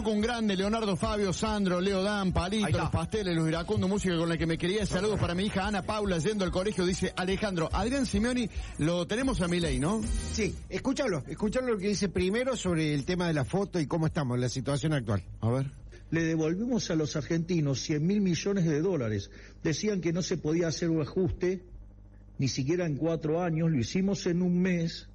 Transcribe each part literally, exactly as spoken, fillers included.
con un grande, Leonardo Fabio, Sandro, Leo Dan, Palito, los pasteles, los iracundos, música con la que me quería. Saludos para mi hija Ana Paula, yendo al colegio, dice Alejandro. Adrián Simeoni, lo tenemos a Milei, ¿no? Sí, escúchalo, escúchalo lo que dice primero sobre el tema de la foto y cómo estamos en la situación actual. A ver. Le devolvimos a los argentinos cien mil millones de dólares. Decían que no se podía hacer un ajuste, ni siquiera en cuatro años, lo hicimos en un mes.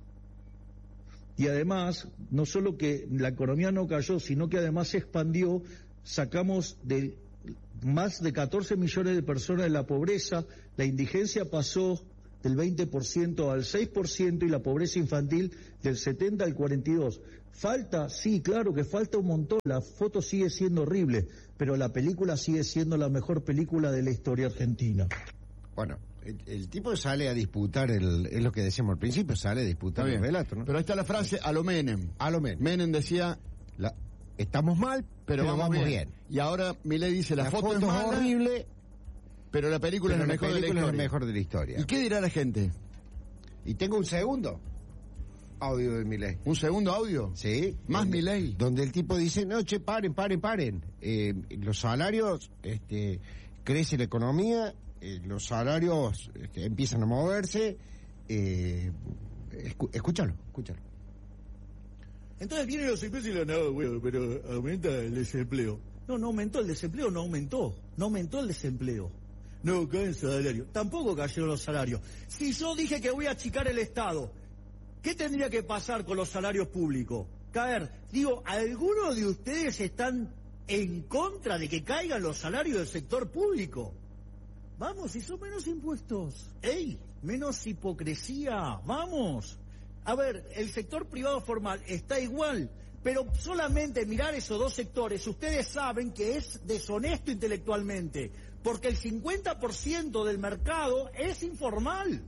Y además, no solo que la economía no cayó, sino que además se expandió, sacamos de más de catorce millones de personas de la pobreza, la indigencia pasó del veinte por ciento al seis por ciento y la pobreza infantil del setenta al cuarenta y dos por ciento. Falta, sí, claro que falta un montón, la foto sigue siendo horrible, pero la película sigue siendo la mejor película de la historia argentina. Bueno, el, el tipo sale a disputar, el, es lo que decíamos al principio, sale a disputar el relato, ¿no? Pero ahí está la frase, a lo Menem. A lo Menem. Menem decía, la, estamos mal, pero, pero vamos, vamos bien. bien. Y ahora Milei dice, la, la foto, foto es mala, horrible, pero la película, pero es, la mejor película de la es la mejor de la historia. ¿Y qué dirá la gente? Y tengo un segundo audio de Milei. ¿Un segundo audio? Sí. Más donde, Milei. Donde el tipo dice, no, che, paren, paren, paren. Eh, los salarios, este, crece la economía, eh, los salarios este, empiezan a moverse. Eh, escu escúchalo, escúchalo. Entonces vienen los impuestos y lo no, bueno, pero aumenta el desempleo. No, no aumentó el desempleo, no aumentó. No aumentó el desempleo. No cae el salario. Tampoco cayeron los salarios. Si yo dije que voy a achicar el Estado, ¿qué tendría que pasar con los salarios públicos? Caer. Digo, ¿algunos de ustedes están en contra de que caigan los salarios del sector público? Vamos, si son menos impuestos. ¡Ey! Menos hipocresía. Vamos. A ver, el sector privado formal está igual, pero solamente mirar esos dos sectores, ustedes saben que es deshonesto intelectualmente, porque el cincuenta por ciento del mercado es informal.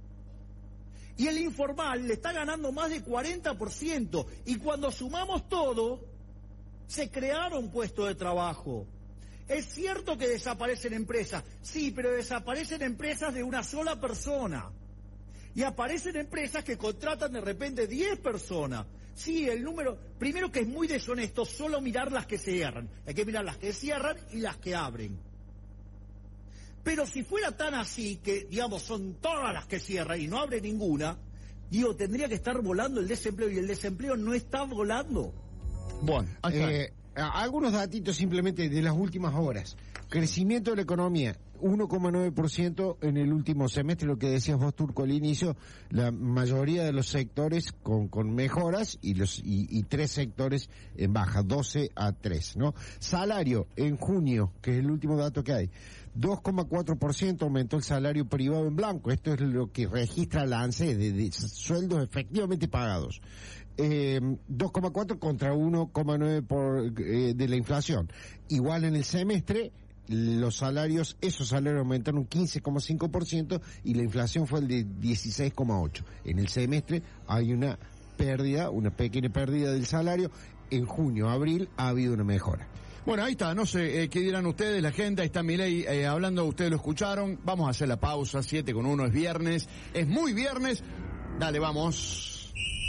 Y el informal le está ganando más de cuarenta por ciento. Y cuando sumamos todo, se crearon puestos de trabajo. Es cierto que desaparecen empresas. Sí, pero desaparecen empresas de una sola persona. Y aparecen empresas que contratan de repente diez personas. Sí, el número... Primero que es muy deshonesto solo mirar las que cierran. Hay que mirar las que cierran y las que abren. Pero si fuera tan así, que, digamos, son todas las que cierran y no abre ninguna, digo, tendría que estar volando el desempleo, y el desempleo no está volando. Bueno, eh, algunos datitos simplemente de las últimas horas. Crecimiento de la economía, uno coma nueve por ciento en el último semestre, lo que decías vos, Turco, al inicio, la mayoría de los sectores con, con mejoras y los y, y tres sectores en baja, doce a tres, ¿no? Salario en junio, que es el último dato que hay, dos coma cuatro por ciento aumentó el salario privado en blanco. Esto es lo que registra la ANSES de, de sueldos efectivamente pagados. Eh, dos coma cuatro contra uno coma nueve por eh, de la inflación. Igual en el semestre, los salarios, esos salarios aumentaron un quince coma cinco por ciento y la inflación fue el de dieciséis coma ocho por ciento. En el semestre hay una pérdida, una pequeña pérdida del salario. En junio, abril ha habido una mejora. Bueno, ahí está, no sé eh, qué dirán ustedes, la gente, ahí está Milei eh, hablando, ustedes lo escucharon, vamos a hacer la pausa, siete con uno, es viernes, es muy viernes, dale, vamos.